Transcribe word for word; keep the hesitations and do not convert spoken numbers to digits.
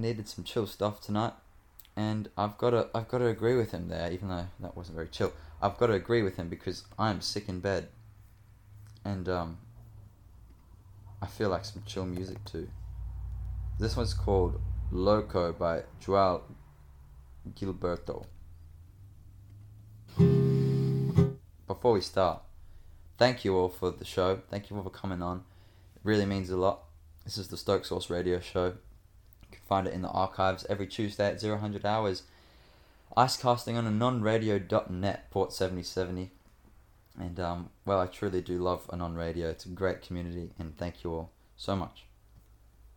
needed some chill stuff tonight, and I've got to I've got to agree with him there, even though that wasn't very chill. I've got to agree with him because I am sick in bed, and um, I feel like some chill music too. This one's called Loco by Joao Gilberto. Before we start, thank you all for the show. Thank you all for coming on. It really means a lot. This is the Stoke Source Radio Show. You can find it in the archives every Tuesday at zero hundred hours. Icecasting on anonradio dot net, port seventy seventy. And, um, well, I truly do love Anon Radio. It's a great community, and thank you all so much.